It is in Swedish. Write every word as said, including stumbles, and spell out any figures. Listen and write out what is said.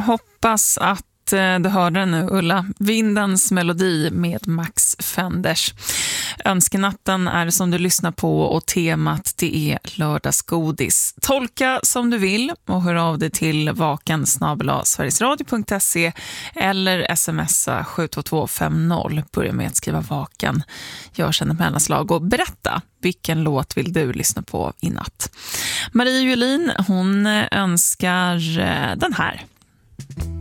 hoppas att du hörde den nu, Ulla. Vindens melodi med Max Fenders. Önskenatten är som du lyssnar på och temat det är lördagsgodis. Tolka som du vill och hör av dig till vaken snabel-a sverigesradio punkt se eller smsa sju två två fem noll. Börja med att skriva vaken. Gör sen ett mellanslag och berätta vilken låt vill du lyssna på i natt. Marie Julin, hon önskar den här.